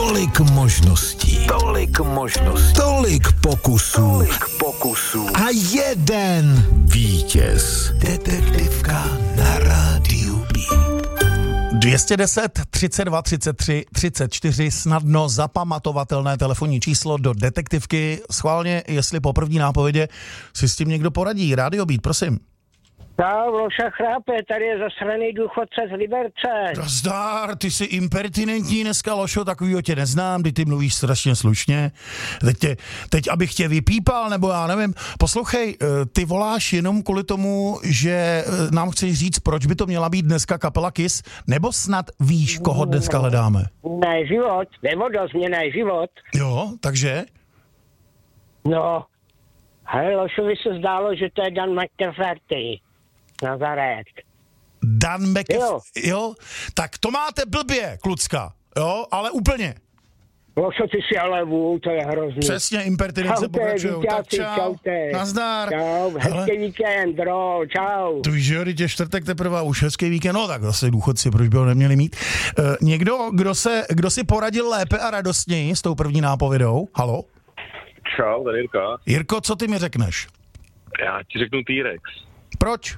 Tolik možností. Tolik pokusů. A jeden vítěz. Detektivka na rádiu Beat. 210 32 33 34, snadno zapamatovatelné telefonní číslo do detektivky. Schválně, jestli po první nápovědě si s tím někdo poradí. Rádio Beat, prosím. Čau, Loša chrápe, tady je zasraný důchodce z Liberce. Zdar, ty jsi impertinentní dneska, Lošo, takovýho tě neznám, ty mluvíš strašně slušně. Teď abych tě vypípal, nebo já nevím. Poslouchej, ty voláš jenom kvůli tomu, že nám chceš říct, proč by to měla být dneska kapela Kiss, nebo snad víš, koho dneska hledáme? Ne, život, nevodozměnej život. Jo, takže? No, hele, Lošovi se zdálo, že to je Dan McCafferty. Nazaret. Dan McCafferty, jo? Tak to máte blbě, klucka, jo, ale úplně. Lošo, ty si ale vůl, to je hrozný. Přesně, impertinence pokračujou. Tak čau, nazdar. Čau, hezký víkend, bro, čau. Tu víš, že jo, je čtvrtek teprve, už hezký víkend, no tak zase důchodci, proč by ho neměli mít. Někdo, kdo si poradil lépe a radostněji s tou první nápovědou? Halo? Čau, tady Jirka. Jirko, co ty mi řekneš? Já ti řeknu T-Rex. Proč?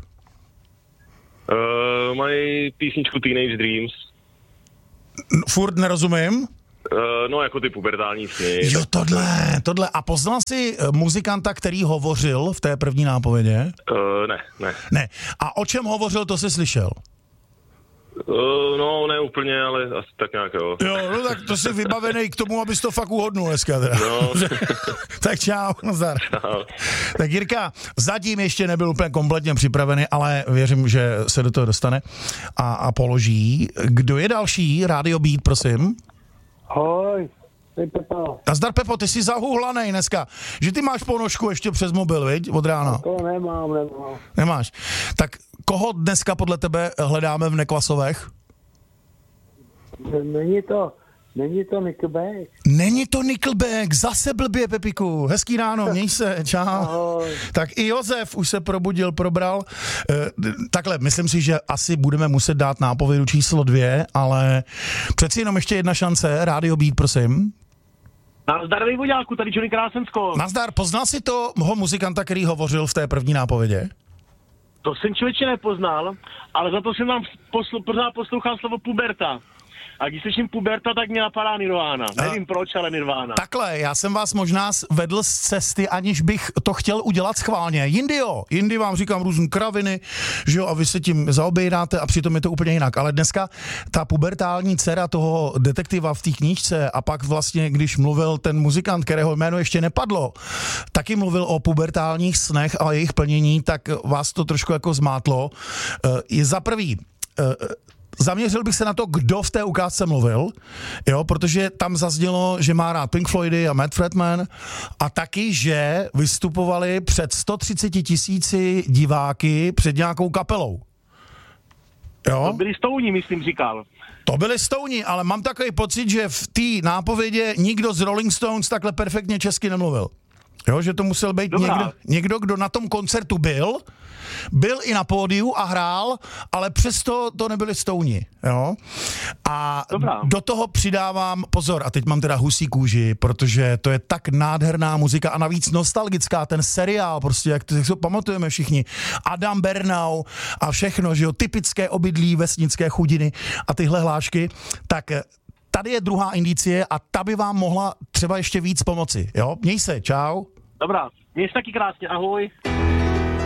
Mají písničku Teenage Dreams. Furt nerozumím. No, jako ty pubertální sny. Jo, tohle. A poznal jsi muzikanta, který hovořil v té první nápovědě? Ne. A o čem hovořil, to jsi slyšel? No, ne úplně, ale asi tak nějak, jo. Jo, no tak to jsi vybavený k tomu, abys to fakt uhodnul dneska teda. No. Tak čau, nazdar. Čau. Tak Jirka, zatím ještě nebyl úplně kompletně připravený, ale věřím, že se do toho dostane a položí. Kdo je další? Radio Beat, prosím. Hoj, ty Pepo. Nazdar, Pepo, ty jsi zahuhlanej dneska, že ty máš ponožku ještě přes mobil, viď, od rána. To nemám. Nemáš. Tak koho dneska podle tebe hledáme v Neklasovech? Není to Nickelback. Není to Nickelback, zase blbě, Pepiku. Hezký ráno, měj se, čau. Ahoj. Tak i Josef už se probudil, probral. Takhle, myslím si, že asi budeme muset dát nápovědu číslo 2, ale přeci jenom ještě jedna šance. Radio Beat, prosím. Nazdar, Vejvoďáku, tady Johnny Krásensko. Nazdar, poznal jsi toho muzikanta, který hovořil v té první nápovědě? To jsem člověče nepoznal, ale za to jsem tam pořád poslouchal slovo puberta. A když slyším puberta, tak mě napadá Nirvana. Nevím proč, ale Nirvana. Takhle, já jsem vás možná vedl z cesty, aniž bych to chtěl udělat schválně. Jindy vám říkám různý kraviny, že jo, a vy se tím zaobejdáte a přitom je to úplně jinak. Ale dneska ta pubertální dcera toho detektiva v té knížce a pak vlastně, když mluvil ten muzikant, kterého jméno ještě nepadlo, taky mluvil o pubertálních snech a jejich plnění, tak vás to trošku jako zmátlo. Je za prvý... Zaměřil bych se na to, kdo v té ukázce mluvil, jo, protože tam zaznělo, že má rád Pink Floydy a Matt Fredman a taky, že vystupovali před 130 000 diváky před nějakou kapelou. Jo? To byli Stouni, myslím, říkal. To byli Stouni, ale mám takový pocit, že v té nápovědě nikdo z Rolling Stones takhle perfektně česky nemluvil. Jo, že to musel být někdo, kdo na tom koncertu byl i na pódiu a hrál, ale přesto to nebyli Stouni, jo. A do toho přidávám, pozor, a teď mám teda husí kůži, protože to je tak nádherná muzika a navíc nostalgická, ten seriál, prostě, jak to pamatujeme všichni, Adam Bernau a všechno, že jo, typické obydlí vesnické chudiny a tyhle hlášky, tak tady je druhá indicie a ta by vám mohla třeba ještě víc pomoci, jo. Měj se, čau. Dobrá, měj se taky krásně, ahoj.